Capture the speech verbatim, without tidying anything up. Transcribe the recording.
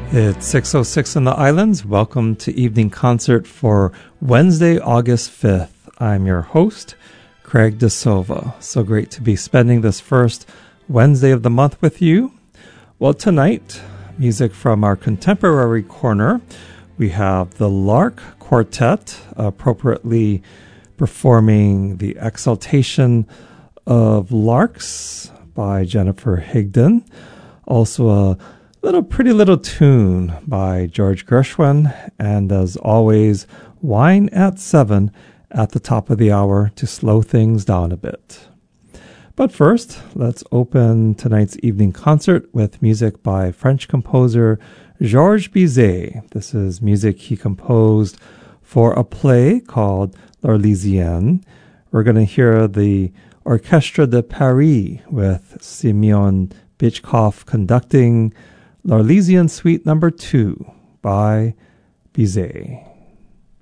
It's six oh six in the islands. Welcome to Evening Concert for Wednesday, August fifth. I'm your host, Craig DeSilva. So great to be spending this first Wednesday of the month with you. Well, tonight, music from our contemporary corner. We have the Lark Quartet, appropriately performing The Exaltation of Larks by Jennifer Higdon. Also a little pretty little tune by George Gershwin, and as always, wine at seven at the top of the hour to slow things down a bit. But first, let's open tonight's evening concert with music by French composer Georges Bizet. This is music he composed for a play called L'Arlésienne. We're going to hear the Orchestre de Paris with Simeon Bitchkov conducting L'Arlésienne Suite number two by Bizet.